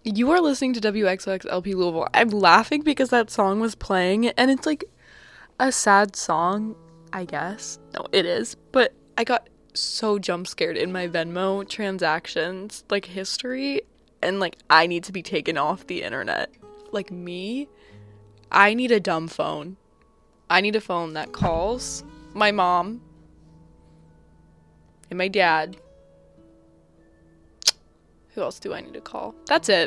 You are listening to WXOXLP Louisville. I'm laughing because that song was playing, and it's like a sad song, I guess. No, it is. But I got so jump scared in my Venmo transactions, like history, and like I need to be taken off the internet. Like me, I need a dumb phone. I need a phone that calls my mom and my dad. Who else do I need to call? That's it.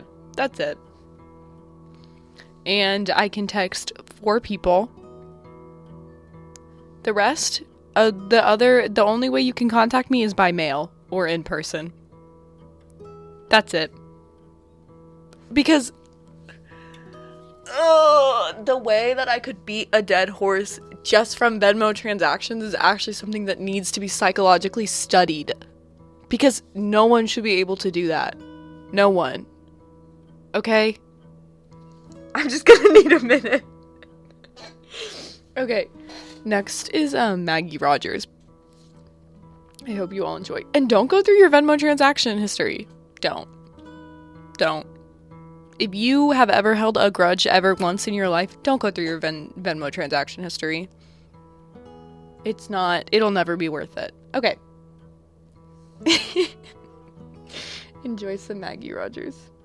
And I can text 4 people. The rest, the only way you can contact me is by mail or in person. That's it. Because the way that I could beat a dead horse just from Venmo transactions is actually something that needs to be psychologically studied. Because no one should be able to do that. No one. Okay? I'm just gonna need a minute. Okay. Next is Maggie Rogers. I hope you all enjoy. And don't go through your Venmo transaction history. Don't. If you have ever held a grudge ever once in your life, don't go through your Venmo transaction history. It'll never be worth it. Okay. Enjoy some Maggie Rogers.